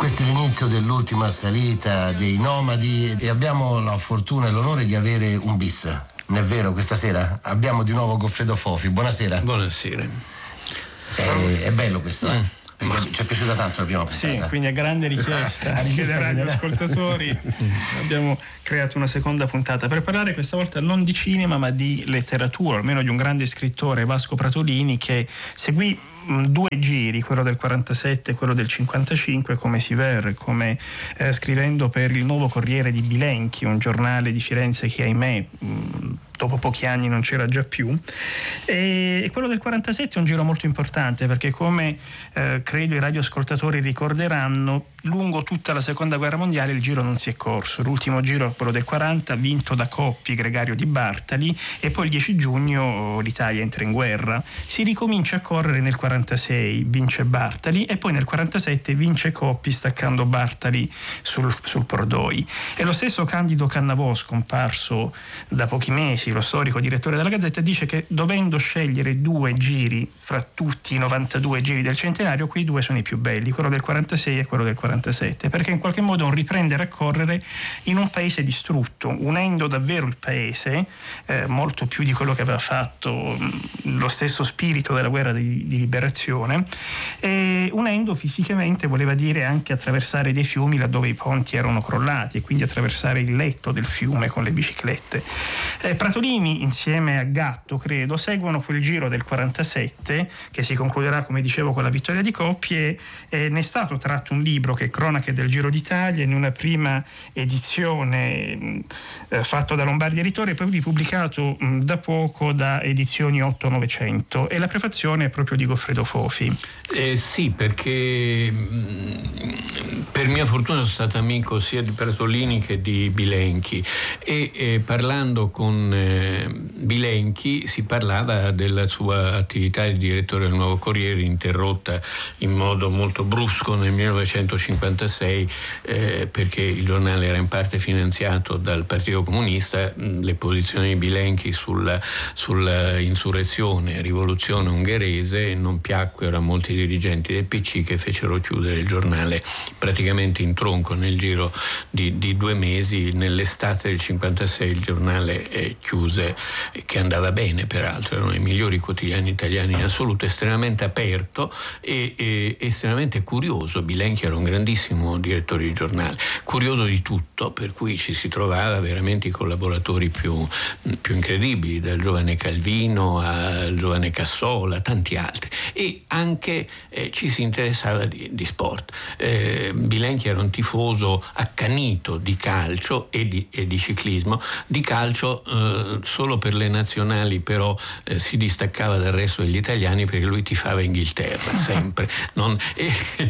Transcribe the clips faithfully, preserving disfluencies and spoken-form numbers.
Questo è l'inizio dell'ultima salita dei Nomadi e abbiamo la fortuna e l'onore di avere un bis. Non è vero, questa sera abbiamo di nuovo Goffredo Fofi. Buonasera. Buonasera. È, è bello questo, eh? Perché ma... ci è piaciuta tanto la prima puntata. Sì, quindi a grande richiesta anche dei radioascoltatori abbiamo creato una seconda puntata per parlare questa volta non di cinema ma di letteratura, almeno di un grande scrittore, Vasco Pratolini, che seguì due giri, quello del quarantasette e quello del cinquantacinque, come Siver, come eh, scrivendo per il Nuovo Corriere di Bilenchi, un giornale di Firenze che ahimè mh, dopo pochi anni non c'era già più, e, e quello del quarantasette è un giro molto importante perché, come eh, credo i radioascoltatori ricorderanno, lungo tutta la seconda guerra mondiale il giro non si è corso. L'ultimo giro, quello del quaranta, vinto da Coppi, Gregario Di Bartali, e poi il dieci giugno l'Italia entra in guerra. Si ricomincia a correre nel quarantasei, vince Bartali, e poi nel quarantasette vince Coppi staccando Bartali sul, sul Pordoi. E lo stesso Candido Cannavò, scomparso da pochi mesi, lo storico direttore della Gazzetta, dice che dovendo scegliere due giri fra tutti i novantadue giri del centenario, quei due sono i più belli, quello del quarantasei e quello del quarantasette, perché in qualche modo è un riprendere a correre in un paese distrutto, unendo davvero il paese, eh, molto più di quello che aveva fatto mh, lo stesso spirito della guerra di, di liberazione, e unendo fisicamente voleva dire anche attraversare dei fiumi laddove i ponti erano crollati, e quindi attraversare il letto del fiume con le biciclette. Eh, Pratolini insieme a Gatto, credo, seguono quel giro del quarantasette che si concluderà, come dicevo, con la vittoria di Coppi, e eh, ne è stato tratto un libro che è Cronache del Giro d'Italia, in una prima edizione eh, fatto da Lombardi Editore e poi ripubblicato mh, da poco da Edizioni otto novecento, e la prefazione è proprio di Goffredo Fofi. Eh, sì, perché mh, per mia fortuna sono stato amico sia di Pratolini che di Bilenchi, e eh, parlando con eh, Bilenchi si parlava della sua attività di direttore del Nuovo Corriere, interrotta in modo molto brusco nel millenovecentocinquantasei eh, perché il giornale era in parte finanziato dal Partito Comunista. Le posizioni di Bilenchi sulla, sulla insurrezione, rivoluzione ungherese non piacquero a molti dirigenti del P C, che fecero chiudere il giornale praticamente in tronco nel giro di, di due mesi. Nell'estate del cinquantasei il giornale eh, chiuse, che andava bene peraltro, erano i migliori quotidiani italiani in assoluto, estremamente aperto e, e estremamente curioso. Bilenchi era un grandissimo direttore di giornale, curioso di tutto, per cui ci si trovava veramente i collaboratori più, più incredibili, dal giovane Calvino al giovane Cassola, tanti altri, e anche eh, ci si interessava di, di sport. Eh, Bilenchi era un tifoso accanito di calcio e di, e di ciclismo, di calcio eh, solo per le nazionali, però eh, si distaccava dal resto degli italiani perché lui tifava Inghilterra sempre, non, e,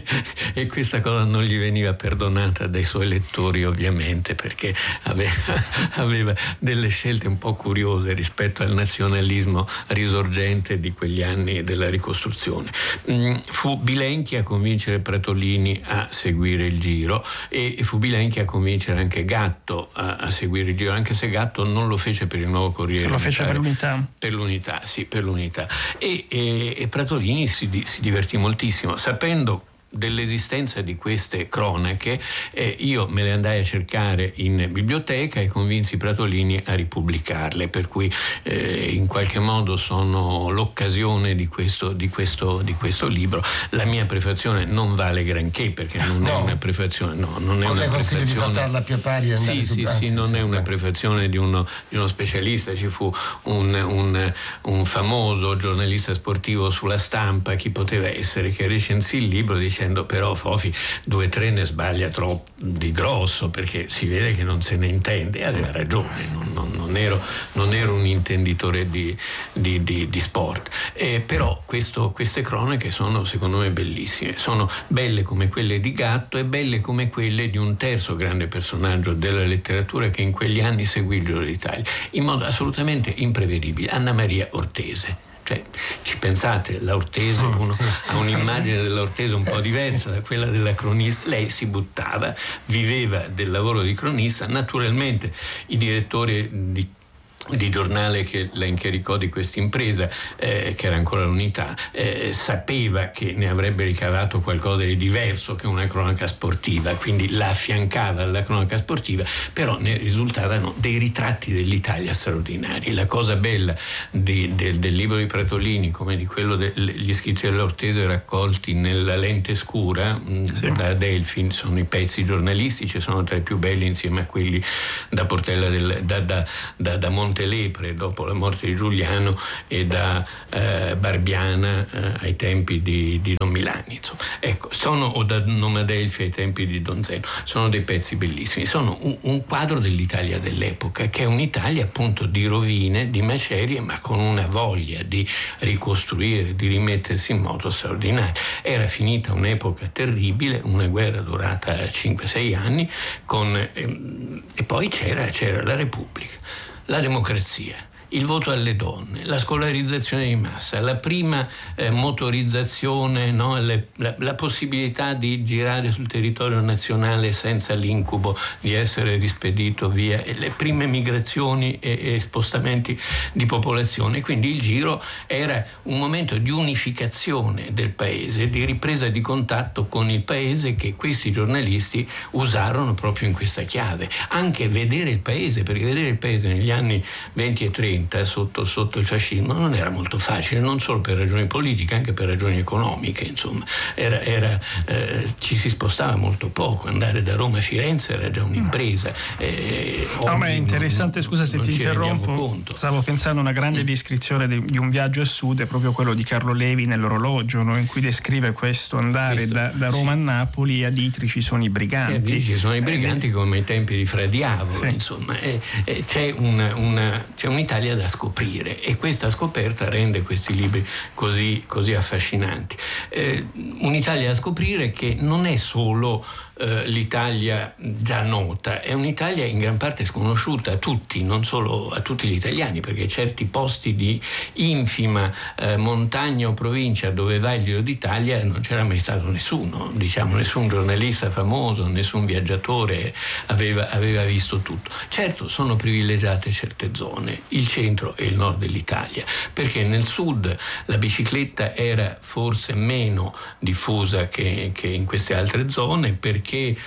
e questa cosa non gli veniva perdonata dai suoi lettori, ovviamente, perché aveva, aveva delle scelte un po' curiose rispetto al nazionalismo risorgente di quegli anni della ricostruzione. Fu Bilenchi a convincere Pratolini a seguire il giro, e fu Bilenchi a convincere anche Gatto a, a seguire il giro, anche se Gatto non lo fece per il Nuovo Corriere, lo fece per l'Unità. Per l'Unità, sì, per l'Unità. E, e, e Pratolini si, si divertì moltissimo, sapendo dell'esistenza di queste cronache. Eh, io me le andai a cercare in biblioteca e convinsi Pratolini a ripubblicarle, per cui eh, in qualche modo sono l'occasione di questo, di questo, di questo libro. La mia prefazione non vale granché, perché non no. è una prefazione, no, non è non una prefazione. Di saltarla a più pari e sì, sì, sì, non sì, è una prefazione di uno, di uno specialista. Ci fu un, un, un famoso giornalista sportivo sulla Stampa, chi poteva essere, che recensì il libro dicendo: però Fofi due tre ne sbaglia troppo di grosso, perché si vede che non se ne intende, e aveva ragione, non, non, non, ero, non ero un intenditore di, di, di, di sport, eh, però questo, queste cronache sono secondo me bellissime, sono belle come quelle di Gatto e belle come quelle di un terzo grande personaggio della letteratura che in quegli anni seguì il Giro d'Italia in modo assolutamente imprevedibile, Anna Maria Ortese. Cioè, ci pensate, la Ortese, uno ha un'immagine della Ortese un po' diversa da quella della cronista. Lei si buttava, viveva del lavoro di cronista. Naturalmente i direttori di di giornale che la incaricò di questa impresa, eh, che era ancora l'Unità, eh, sapeva che ne avrebbe ricavato qualcosa di diverso che una cronaca sportiva, quindi la affiancava alla cronaca sportiva, però ne risultavano dei ritratti dell'Italia straordinari. La cosa bella di, de, del libro di Pratolini, come di quello degli scritti dell'Ortese raccolti nella Lente Scura, sì, da Adelphi, sono i pezzi giornalistici, sono tra i più belli insieme a quelli da Portella del, da, da, da, da Montelepre dopo la morte di Giuliano e da eh, Barbiana eh, ai tempi di, di Don Milani, insomma. Ecco, sono, o da Nome Adelphi ai tempi di Don Zeno, sono dei pezzi bellissimi, sono un, un quadro dell'Italia dell'epoca, che è un'Italia appunto di rovine, di macerie, ma con una voglia di ricostruire, di rimettersi in moto straordinaria. Era finita un'epoca terribile, una guerra durata cinque sei anni, con, ehm, e poi c'era, c'era la Repubblica, la democrazia, il voto alle donne, la scolarizzazione di massa, la prima eh, motorizzazione, no? Le, la, la possibilità di girare sul territorio nazionale senza l'incubo di essere rispedito via, e le prime migrazioni e, e spostamenti di popolazione. Quindi il Giro era un momento di unificazione del paese, di ripresa di contatto con il paese, che questi giornalisti usarono proprio in questa chiave. Anche vedere il paese, perché vedere il paese negli anni venti e trenta Sotto, sotto il fascismo non era molto facile, non solo per ragioni politiche, anche per ragioni economiche, insomma. Era, era, eh, ci si spostava molto poco, andare da Roma a Firenze era già un'impresa. Eh, no, ma è interessante, non, scusa se ti interrompo, stavo pensando a una grande mm. descrizione di, di un viaggio a sud, è proprio quello di Carlo Levi nell'Orologio, no? In cui descrive questo andare questo, da, da Roma sì. a Napoli, e a Ditri ci sono i briganti. E a Ditri ci sono i briganti eh, come ai tempi di Fra Diavolo, sì. insomma. Eh, eh, c'è, una, una, c'è un'Italia da scoprire, e questa scoperta rende questi libri così, così affascinanti. Eh, un'Italia da scoprire che non è solo eh, l'Italia già nota, è un'Italia in gran parte sconosciuta a tutti, non solo a tutti gli italiani, perché certi posti di infima eh, montagna o provincia dove va il Giro d'Italia non c'era mai stato nessuno, diciamo, nessun giornalista famoso, nessun viaggiatore aveva, aveva visto tutto. Certo, sono privilegiate certe zone, il centro e il nord dell'Italia, perché nel sud la bicicletta era forse meno diffusa che, che in queste altre zone, perché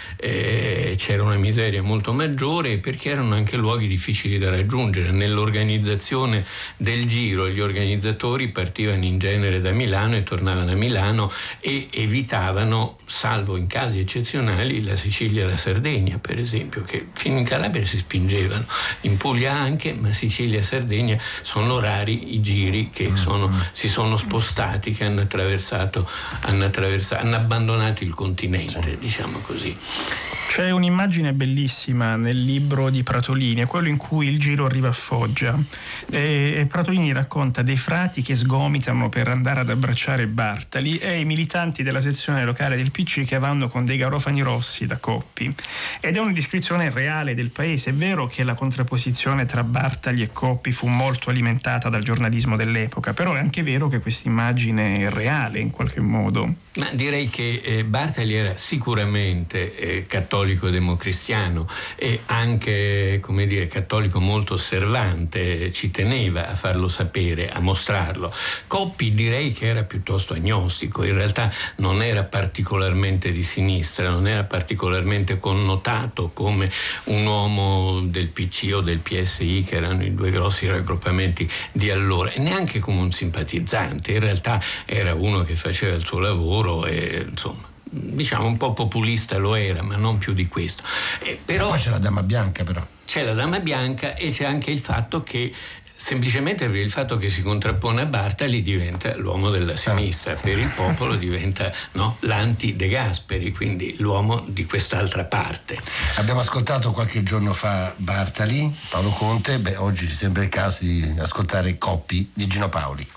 eh, c'era una miseria molto maggiore, e perché erano anche luoghi difficili da raggiungere. Nell'organizzazione del Giro gli organizzatori partivano in genere da Milano e tornavano a Milano, e evitavano, salvo in casi eccezionali, la Sicilia e la Sardegna, per esempio, che fino in Calabria si spingevano, in Puglia anche, ma Sicilia e Sardegna sono rari i giri che sono, si sono spostati, che hanno attraversato, hanno attraversato, hanno abbandonato il continente, diciamo così. C'è un'immagine bellissima nel libro di Pratolini, è quello in cui il Giro arriva a Foggia, e, e Pratolini racconta dei frati che sgomitano per andare ad abbracciare Bartali, e i militanti della sezione locale del P C che vanno con dei garofani rossi da Coppi. Ed è una descrizione reale del paese. È vero che la contrapposizione tra Bartali e Coppi fu molto alimentata dal giornalismo dell'epoca, però è anche vero che questa immagine è reale in qualche modo. Ma direi che eh, Bartali era sicuramente eh, cattolico democristiano, e anche, come dire, cattolico molto osservante, ci teneva a farlo sapere, a mostrarlo. Coppi direi che era piuttosto agnostico, in realtà non era particolarmente di sinistra, non era particolarmente connotato come un uomo del P C o del P S I, che erano i due grossi raggruppamenti di allora, e neanche come un simpatizzante. In realtà era uno che faceva il suo lavoro, e insomma, diciamo, un po' populista lo era, ma non più di questo. Eh, però poi c'è la Dama Bianca, però. C'è la Dama Bianca, e c'è anche il fatto che, semplicemente per il fatto che si contrappone a Bartali, diventa l'uomo della sinistra, ah, per il popolo diventa, no, l'anti-De Gasperi, quindi l'uomo di quest'altra parte. Abbiamo ascoltato qualche giorno fa Bartali, Paolo Conte, beh, oggi ci sembra il caso di ascoltare Coppi di Gino Paoli.